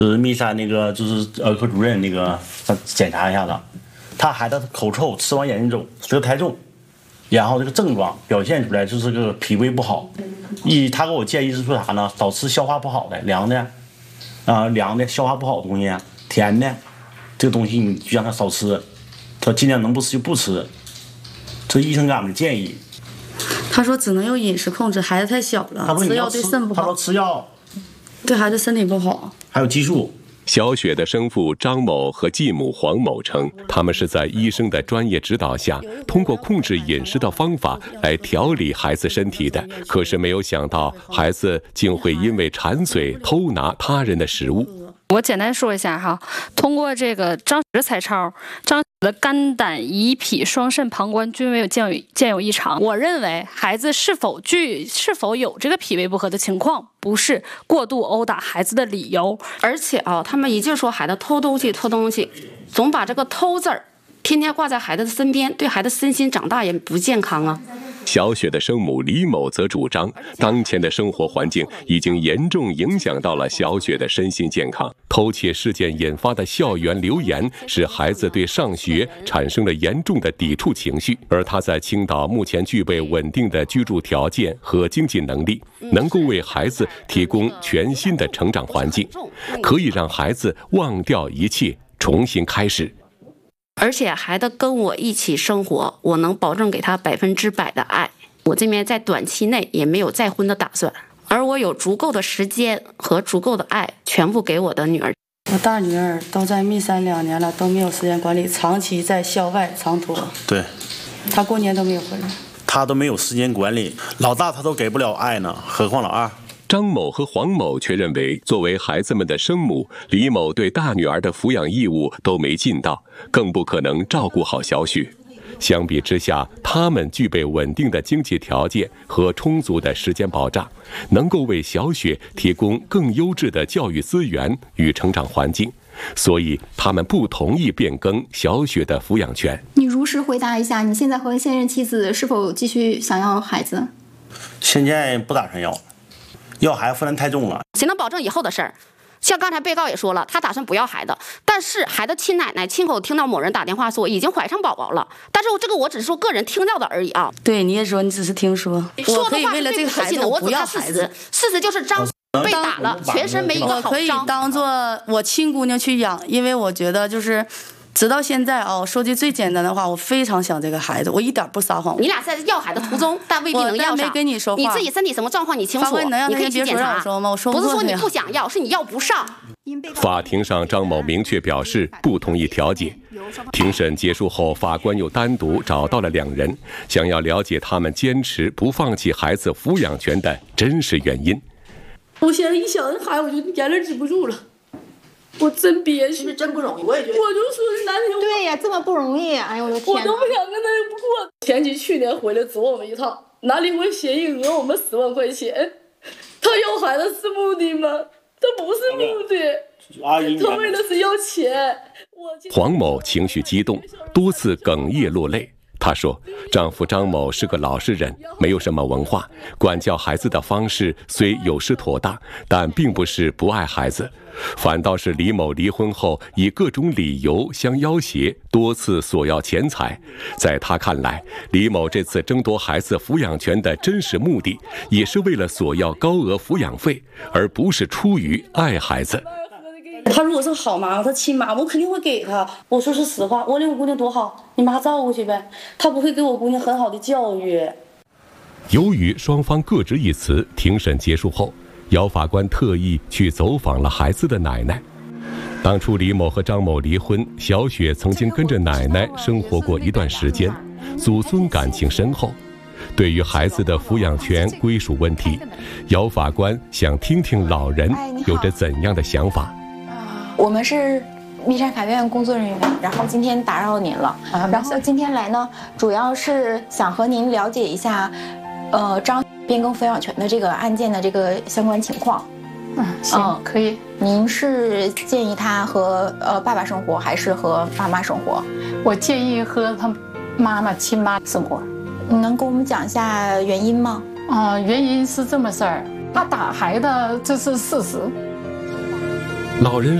密山那个就是儿科主任那个检查一下子，他孩子口臭，吃完盐肿，舌苔重，然后这个症状表现出来就是这个脾胃不好。他给我建议是说啥呢？少吃消化不好的凉的，凉的消化不好的东西，甜的，这个东西你就让他少吃，他尽量能不吃就不吃。这医生给俺们的建议。 他说只能用饮食控制，孩子太小了，吃药对肾不好。 他说吃药对孩子身体不好。 还有激素。 小雪的生父张某和继母黄某称，他们是在医生的专业指导下，通过控制饮食的方法来调理孩子身体的。可是没有想到，孩子竟会因为馋嘴偷拿他人的食物。 我简单说一下哈，通过这个张雪的彩超，张雪的肝胆胰脾双肾膀胱均未见有异常。我认为孩子是否有这个脾胃不和的情况，不是过度殴打孩子的理由。 而且他们一劲说孩子偷东西，总把这个偷字儿天天挂在孩子的身边，对孩子身心长大也不健康啊。 小雪的生母李某则主张，当前的生活环境已经严重影响到了小雪的身心健康。偷窃事件引发的校园流言，使孩子对上学产生了严重的抵触情绪。而她在青岛目前具备稳定的居住条件和经济能力，能够为孩子提供全新的成长环境，可以让孩子忘掉一切，重新开始。 而且孩子跟我一起生活，我能保证给他100%的爱。我这边在短期内也没有再婚的打算，而我有足够的时间和足够的爱，全部给我的女儿。 我大女儿都在密山2年了，都没有时间管理，长期在校外长途。 对， 她过年都没有回来， 她都没有时间管理。老大她都给不了爱呢，何况老二。 张某和黄某却认为，作为孩子们的生母，李某对大女儿的抚养义务都没尽到，更不可能照顾好小雪。相比之下，他们具备稳定的经济条件和充足的时间保障，能够为小雪提供更优质的教育资源与成长环境，所以他们不同意变更小雪的抚养权。 你如实回答一下，你现在和现任妻子是否继续想要孩子？ 现在不打算要孩子负担太重了。 谁能保证以后的事儿？像刚才被告也说了，他打算不要孩子，但是孩子亲奶奶亲口听到某人打电话说已经怀上宝宝了，但是我只是说个人听到的而已啊。 对，你也说你只是听说， 说可以为了这个孩子我不要孩子。 事实就是张被打了，全身没一个好伤。 我可以当做我亲姑娘去养，因为我觉得就是直到现在说句最简单的话，我非常想这个孩子，我一点不撒谎。 你俩在要孩子途中，但未必能要上。 我没跟你说话， 你自己身体什么状况你清楚，你可以去检查。不是说你不想要，是你要不上。 法庭上，张某明确表示不同意调解。庭审结束后，法官又单独找到了2人，想要了解他们坚持不放弃孩子抚养权的真实原因。 我现在一想这孩子，我就眼泪止不住了。我真憋屈， 真不容易，我也觉得。 我就说难听。 对呀，这么不容易，哎呦我的天！ 我都不想跟他过。前妻去年回来走我们一趟，拿离婚协议讹我们10万块钱。他要孩子是目的吗？他不是目的，他为的是要钱。 黄某情绪激动，多次哽咽落泪。她说，丈夫张某是个老实人，没有什么文化，管教孩子的方式虽有失妥当，但并不是不爱孩子，反倒是李某离婚后以各种理由相要挟，多次索要钱财。在她看来，李某这次争夺孩子抚养权的真实目的，也是为了索要高额抚养费，而不是出于爱孩子。 他如果是好妈妈，他亲妈，我肯定会给他。我说是实话，我领我姑娘多好，你妈照顾去呗。他不会给我姑娘很好的教育。 由于双方各执一词，庭审结束后，姚法官特意去走访了孩子的奶奶。当初李某和张某离婚，小雪曾经跟着奶奶生活过一段时间，祖孙感情深厚。对于孩子的抚养权归属问题，姚法官想听听老人有着怎样的想法。 我们是密山法院工作人员，然后今天打扰您了。然后今天来呢，主要是想和您了解一下，张变更抚养权的这个案件的这个相关情况。 行，可以。 您是建议他和爸爸生活，还是和妈妈生活？ 我建议和他妈妈亲妈生活。 你能跟我们讲一下原因吗？ 原因是这么事儿，他打孩子这是事实。 老人